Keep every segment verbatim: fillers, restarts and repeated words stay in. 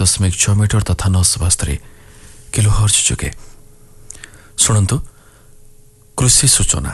दशमिक छः मीटर तथा नौ सौ बस्तरी किलो हर्ज जोगे शुणु कृषि सूचना।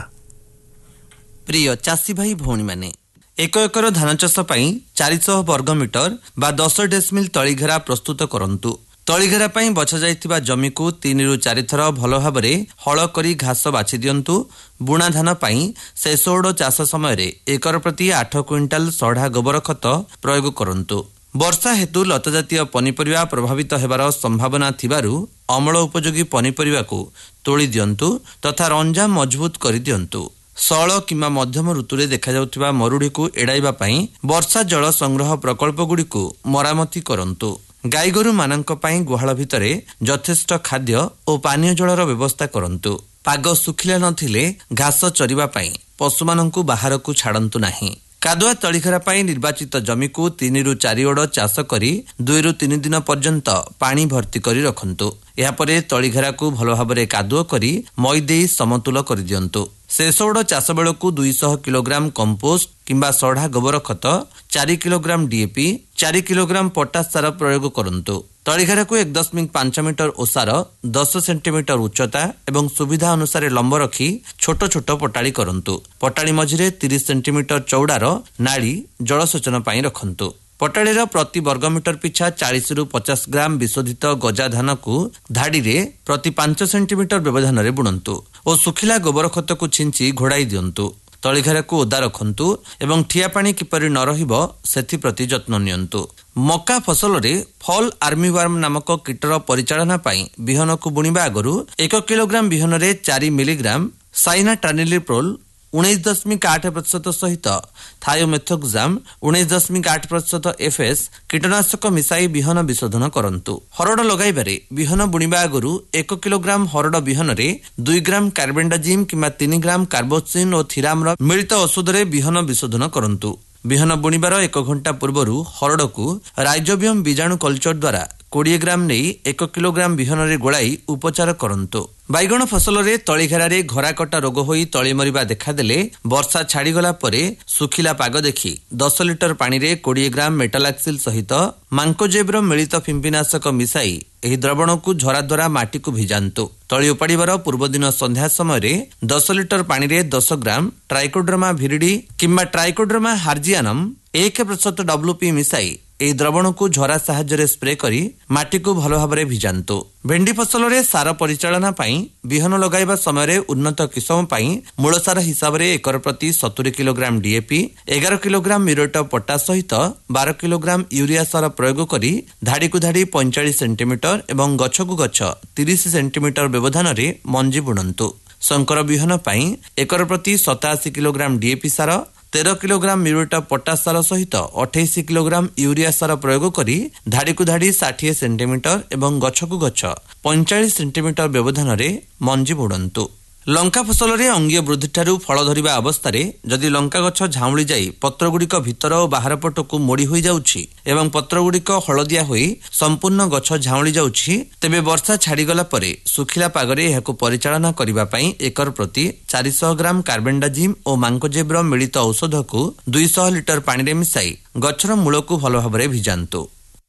प्रिय चाषी भाई भौणी माने एक एकर धान चाष चार सौ वर्ग मीटर बा दस डेसिमिल तलीघेरा प्रस्तुत करंतु। तलीघेरा बछा जाइथिबा जमी को तीन रु चार थर भल भाव हल करी घास बाछि दियंतु। बुणा धान शेष ओड चाष समय एकर प्रति आठ क्विंटाल सढ़ा गोबर खत प्रयोग करंतु। वर्षा हेतु लता जातीय पनिपरिबा प्रभावित हेबार संभावना थिबारु अमल उपयोगी पनिपरिबा को तोली दियंतु तथा रंजा मजबूत करि दियंतु। शल किंवा मध्यम ऋतुरे देखा जाउथिबा मरुड़ी को एड़ाइबा पई वर्षा जल संग्रह प्रकल्प गुड़ी को मरामती करंतु। गाई गोरु मानक पई गुहाल भितरे यथेष्ट खाद्य और पानीय जलर व्यवस्था करंतु। पाग सुखिला नथिले घास चरिबा पई पशु मानकु बाहर को छाड़ंतु नाही। कादुआ तलीघेरा पाई निर्वाचित जमी को तीन रु चार ओड चाष करी दुई रु तीन दिन पर्यंत पानी भर्ती करी रखंतु। यापरे तलीघेरा को भल भाव कादुआ करी मई देई समतुल कर दियंतु। शेष ओड चाष बेलू दुई सौ किलोग्राम कंपोस्ट किंबा सढ़ा गोबर खत चार किलोग्राम डीएपी चार किलोग्राम पोटास सार प्रयोग करंतु। तलीघेरा को एक दशमिक पांच मीटर ओसार दस सेंटीमीटर उच्चता एवं सुविधा अनुसार लंब रखी छोट छोट पटाड़ी करंतु। पटाड़ी मझिरे तीस सेंटीमीटर चौड़ार नाड़ी जलसेचन पाई रखंतु। पटाड़ीर प्रति वर्गमीटर पिछा चालीस रु पचास ग्राम विशोधित गजा धान को धाड़ी रे प्रति पांच सेंटीमीटर व्यवधान रे बुणंतु और सुखिला गोबर खत को छिंची घोड़ाई दियंतु। तलीघेरा को ओदा रखंतु एवं ठिया पानी किपरि न रहिबो सेथि प्रति जत्न नियंतु। मका फसल रे फॉल आर्मीवर्म नामक कीटर परिचालना पाई बिहन को बुणिबा आगरु एक किलोग्राम बिहन रे चार मिलीग्राम साइना ट्रानिलिप्रोल उन्नीस दशमिक आठ प्रतिशत सहित थायोमेथोक्साम उन्नीस दशमिक आठ प्रतिशत एफएस कीटनाशक मिसाई बिहन विशोधन करंतु। हरड लगाइबारे बिहन बुणिबा आगरु एक किलोग्राम हरड बिहन रे दुई ग्राम कार्बेंडाजिम किंबा तीन ग्राम कार्बोक्सिन और थिरामर मिलित औषध रे बिहन विशोधन करंतु। बिहन बुणिबार एक घंटा पूर्वरु हरड को राइजोबियम बीजाणु कल्चर द्वारा बीस ग्राम नहीं एक किलोग्राम बिहन रे गोलाई उपचार करंतु। बैगण फसल रे तलीघेरा रे घराकटा रोग होई तली मरिबा देखादेले वर्षा छाड़ीगला परे सुखिला पाग देखि दस लिटर पानी रे बीस ग्राम मेटालाक्सिल सहित मांकोजेब्र मिलित फिंपिनाशक मिसाई एही द्रवण को झरा द्वारा माटी को भिजांतु। तली उपाड़ीबार पूर्व दिन संध्या समय रे दस लिटर पानी रे दस ग्राम ट्राइकोड्रमा भिरिडी किंबा ट्राइकोड्रमा हार्जियानम एक प्रतिशत डब्ल्यूपी मिसाई एही द्रवण को झरा साहाय्य स्प्रे करी माटी को भल भाव भिजांतु। भेंडी फसल रे सार परिचालना पाई बिहन लगाइबा समय रे उन्नत किस्म पाई मूल सार हिसाब रे एकर प्रति सत्तर किलोग्राम डीएपी एगार किलोग्राम म्यूरेट ऑफ पोटास सहित बारह किलोग्राम यूरिया सार प्रयोग करी धाड़ी को धाड़ी पैंतालीस सेंटीमीटर एवं गछ को गछ तीस सेंटीमीटर व्यवधान रे मंजी बुणंतु। संकर बिहन पाई एकर प्रति सतासी किलोग्राम डीएपी सार तेरह किलोग्राम म्यूरेट ऑफ पोटास सार सहित अठाईस किलोग्राम यूरिया सार प्रयोग करी धाड़ी को धाड़ी साठ सेंटीमीटर एवं गछ को गछ पैंतालीस सेंटीमीटर व्यवधान रे मंजी बुणंतु। लंका फसल रे अंगीय वृद्धि ठारू फल धरिबा अवस्था जदि लंका गछ झाउली जाई पत्र गुड़िक भितर और बाहर पटक मोड़ी होई जाउछि एवं पत्र गुड़िक हलदिया होई संपूर्ण गछ झाउली जाउछि तेबे वर्षा छाड़ीगला परे सुखिला पागरे एहाको परिचालना करिबा पई एकर प्रति चार सौ ग्राम कार्बेंडाजिम और मांकोजेब्र मिलित औषध को दो सौ लिटर पानी रे मिसाई गछर मूल को भल भाबरे भिजांतु।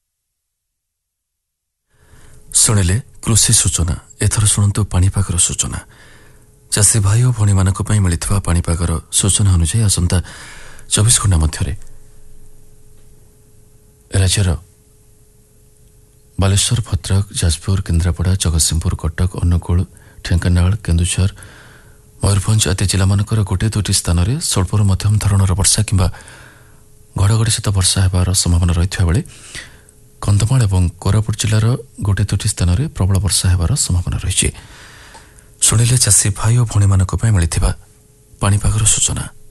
सुनिले कृषि सूचना। एथर सुनंतु पाणीपागर सूचना। चाषी भाई और भणी मानक पई मिलिथिबा पाणीपागर सूचना अनुसार आसंता चौबीस घंटा मध्यरे राज्यर बालेश्वर भद्रक जाजपुर केन्द्रापड़ा जगतसिंहपुर कटक अनुगुल ढेंकानाल केन्दुझर मयूरभंज आदि जिला मानकर गोटे दुईटी स्थान में स्वल्परू मध्यम धरणर वर्षा किंबा घड़घड़ी सहित वर्षा होबार संभावना रही बेले कंधमाल और कोरापुट जिलार गोटे दुईटी स्थान में प्रबल वर्षा होबार संभावना रही। शुणिले चाषी भाई और भणी मानक पई मिलिथिबा पाणीपागर सूचना।